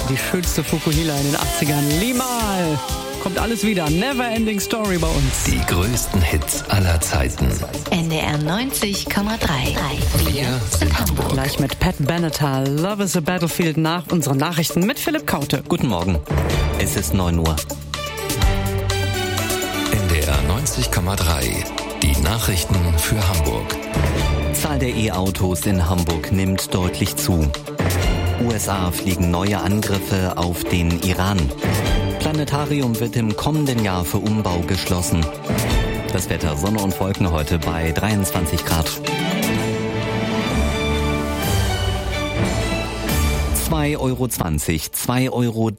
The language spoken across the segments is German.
die schönste Fukuhila in den 80ern. Limal! Kommt alles wieder. Never Ending Story bei uns. Die größten Hits aller Zeiten. NDR 90,3. Wir sind Hamburg. Gleich mit Pat Benatar. Love is a Battlefield nach unseren Nachrichten mit Philipp Kaute. Guten Morgen. Es ist 9 Uhr. NDR 90,3. Die Nachrichten für Hamburg. Zahl der E-Autos in Hamburg nimmt deutlich zu. USA fliegen neue Angriffe auf den Iran. Planetarium wird im kommenden Jahr für Umbau geschlossen. Das Wetter, Sonne und Wolken heute bei 23 Grad. 2,20 Euro, 2,30 Euro.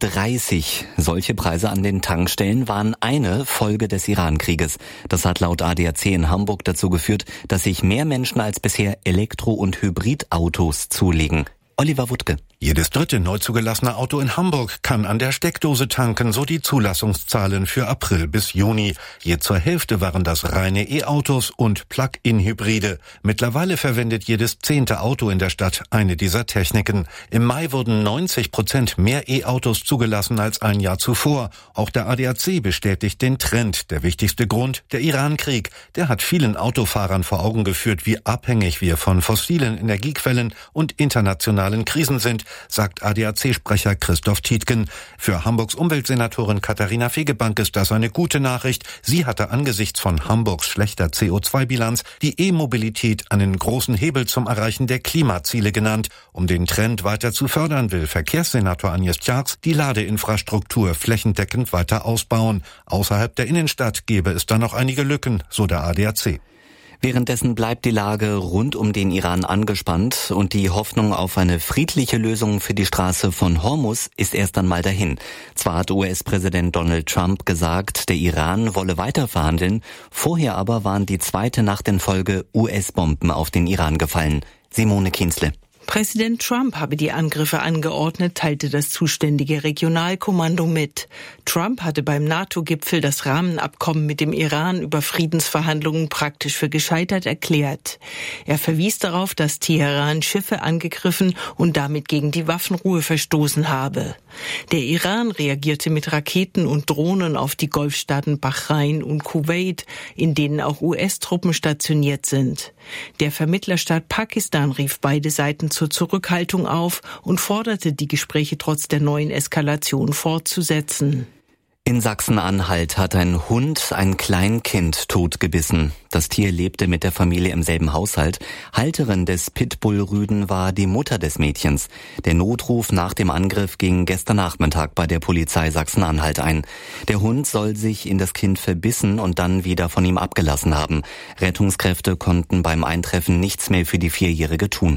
Solche Preise an den Tankstellen waren eine Folge des Iran-Krieges. Das hat laut ADAC in Hamburg dazu geführt, dass sich mehr Menschen als bisher Elektro- und Hybridautos zulegen. Oliver Wuttke. Jedes dritte neu zugelassene Auto in Hamburg kann an der Steckdose tanken, so die Zulassungszahlen für April bis Juni. Je zur Hälfte waren das reine E-Autos und Plug-in-Hybride. Mittlerweile verwendet jedes 10. Auto in der Stadt eine dieser Techniken. Im Mai wurden 90% mehr E-Autos zugelassen als ein Jahr zuvor. Auch der ADAC bestätigt den Trend. Der wichtigste Grund, der Iran-Krieg. Der hat vielen Autofahrern vor Augen geführt, wie abhängig wir von fossilen Energiequellen und internationalen Krisen sind, sagt ADAC-Sprecher Christoph Tietgen. Für Hamburgs Umweltsenatorin Katharina Fegebank ist das eine gute Nachricht. Sie hatte angesichts von Hamburgs schlechter CO2-Bilanz die E-Mobilität einen großen Hebel zum Erreichen der Klimaziele genannt. Um den Trend weiter zu fördern, will Verkehrssenator Agnes Tjarks die Ladeinfrastruktur flächendeckend weiter ausbauen. Außerhalb der Innenstadt gäbe es da noch einige Lücken, so der ADAC. Währenddessen bleibt die Lage rund um den Iran angespannt und die Hoffnung auf eine friedliche Lösung für die Straße von Hormuz ist erst einmal dahin. Zwar hat US-Präsident Donald Trump gesagt, der Iran wolle weiter verhandeln, vorher aber waren die zweite Nacht in Folge US-Bomben auf den Iran gefallen. Simone Kienzle. Präsident Trump habe die Angriffe angeordnet, teilte das zuständige Regionalkommando mit. Trump hatte beim NATO-Gipfel das Rahmenabkommen mit dem Iran über Friedensverhandlungen praktisch für gescheitert erklärt. Er verwies darauf, dass Teheran Schiffe angegriffen und damit gegen die Waffenruhe verstoßen habe. Der Iran reagierte mit Raketen und Drohnen auf die Golfstaaten Bahrain und Kuwait, in denen auch US-Truppen stationiert sind. Der Vermittlerstaat Pakistan rief beide Seiten zur Zurückhaltung auf und forderte, die Gespräche trotz der neuen Eskalation fortzusetzen. In Sachsen-Anhalt hat ein Hund ein Kleinkind totgebissen. Das Tier lebte mit der Familie im selben Haushalt. Halterin des Pitbull-Rüden war die Mutter des Mädchens. Der Notruf nach dem Angriff ging gestern Nachmittag bei der Polizei Sachsen-Anhalt ein. Der Hund soll sich in das Kind verbissen und dann wieder von ihm abgelassen haben. Rettungskräfte konnten beim Eintreffen nichts mehr für die 4-Jährige tun.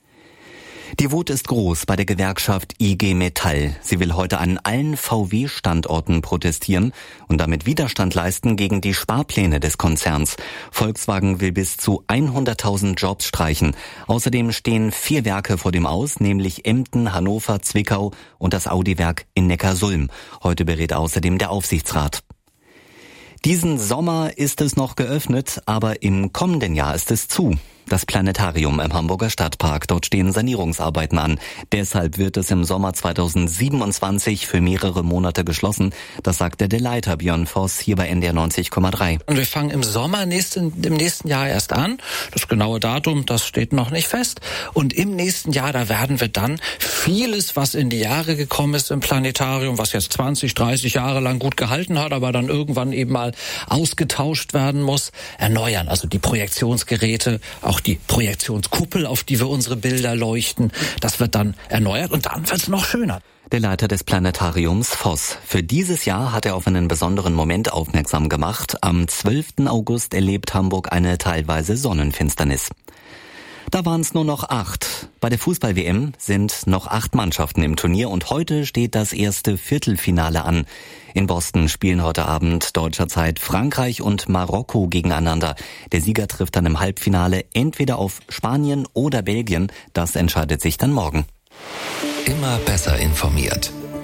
Die Wut ist groß bei der Gewerkschaft IG Metall. Sie will heute an allen VW-Standorten protestieren und damit Widerstand leisten gegen die Sparpläne des Konzerns. Volkswagen will bis zu 100.000 Jobs streichen. Außerdem stehen 4 Werke vor dem Aus, nämlich Emden, Hannover, Zwickau und das Audi-Werk in Neckarsulm. Heute berät außerdem der Aufsichtsrat. Diesen Sommer ist es noch geöffnet, aber im kommenden Jahr ist es zu. Das Planetarium im Hamburger Stadtpark. Dort stehen Sanierungsarbeiten an. Deshalb wird es im Sommer 2027 für mehrere Monate geschlossen. Das sagte der Leiter Björn Voss hier bei NDR 90,3. Und wir fangen im Sommer im nächsten Jahr erst an. Das genaue Datum, das steht noch nicht fest. Und im nächsten Jahr, da werden wir dann vieles, was in die Jahre gekommen ist im Planetarium, was jetzt 20, 30 Jahre lang gut gehalten hat, aber dann irgendwann eben mal ausgetauscht werden muss, erneuern. Also die Projektionsgeräte, auch die Projektionskuppel, auf die wir unsere Bilder leuchten, das wird dann erneuert und dann wird es noch schöner. Der Leiter des Planetariums Voss. Für dieses Jahr hat er auf einen besonderen Moment aufmerksam gemacht. Am 12. August erlebt Hamburg eine teilweise Sonnenfinsternis. Da waren es nur noch 8. Bei der Fußball-WM sind noch 8 Mannschaften im Turnier und heute steht das erste Viertelfinale an. In Boston spielen heute Abend deutscher Zeit Frankreich und Marokko gegeneinander. Der Sieger trifft dann im Halbfinale entweder auf Spanien oder Belgien. Das entscheidet sich dann morgen. Immer besser informiert. NDR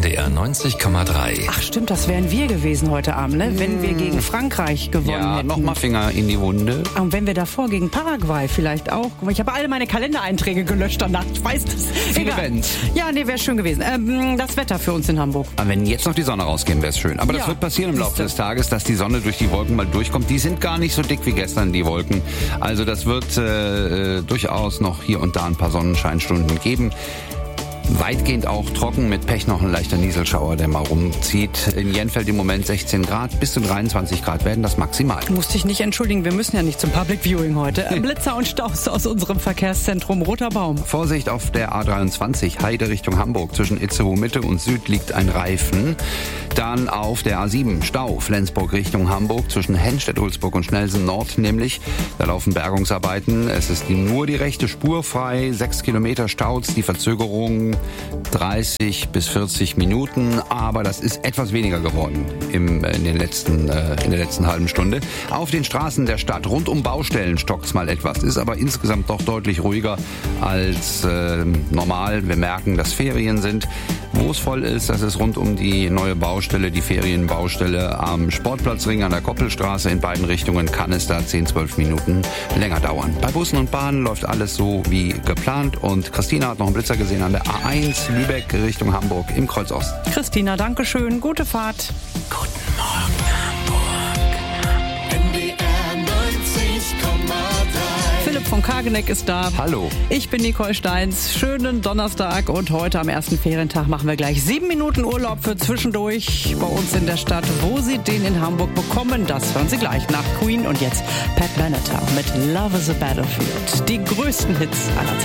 NDR 90,3. Ach stimmt, das wären wir gewesen heute Abend, ne? Wenn wir gegen Frankreich gewonnen hätten. Nochmal Finger in die Wunde. Und wenn wir davor gegen Paraguay vielleicht auch. Ich habe alle meine Kalendereinträge gelöscht danach. Ich weiß das. Viele Egal. Bands. Ja, nee, wäre schön gewesen. Das Wetter für uns in Hamburg. Aber wenn jetzt noch die Sonne rausgehen, wäre es schön. Aber das Ja, wird passieren im Laufe siehste. des Tages, dass die Sonne durch die Wolken mal durchkommt. Die sind gar nicht so dick wie gestern, die Wolken. Also das wird durchaus noch hier und da ein paar Sonnenscheinstunden geben. Weitgehend auch trocken, mit Pech noch ein leichter Nieselschauer, der mal rumzieht. In Jenfeld im Moment 16 Grad, bis zu 23 Grad werden das maximal. Musst dich nicht entschuldigen, wir müssen ja nicht zum Public Viewing heute. Blitzer und Staus aus unserem Verkehrszentrum Roter Baum. Vorsicht auf der A23, Heide Richtung Hamburg. Zwischen Itzehoe Mitte und Süd liegt ein Reifen. Dann auf der A7 Stau, Flensburg Richtung Hamburg. Zwischen Henstedt-Ulzburg und Schnellsen Nord nämlich. Da laufen Bergungsarbeiten. Es ist nur die rechte Spur frei. 6 Kilometer Staus, die Verzögerung 30 bis 40 Minuten. Aber das ist etwas weniger geworden in der letzten halben Stunde. Auf den Straßen der Stadt rund um Baustellen stockt's mal etwas. Ist aber insgesamt doch deutlich ruhiger als normal. Wir merken, dass Ferien sind. Wo es voll ist, das ist rund um die neue Baustelle, die Ferienbaustelle am Sportplatzring an der Koppelstraße. In beiden Richtungen kann es da 10-12 Minuten länger dauern. Bei Bussen und Bahnen läuft alles so wie geplant. Und Christina hat noch einen Blitzer gesehen an der A1 Lübeck Richtung Hamburg im Kreuz Ost. Christina, danke schön. Gute Fahrt. Guten Morgen, Hamburg. NDR 90,3. Philipp von Kageneck ist da. Hallo. Ich bin Nicole Steins. Schönen Donnerstag und heute am ersten Ferientag machen wir gleich 7 Minuten Urlaub für zwischendurch bei uns in der Stadt. Wo Sie den in Hamburg bekommen, das hören Sie gleich nach Queen und jetzt Pat Benatar mit Love is a Battlefield. Die größten Hits aller Zeiten.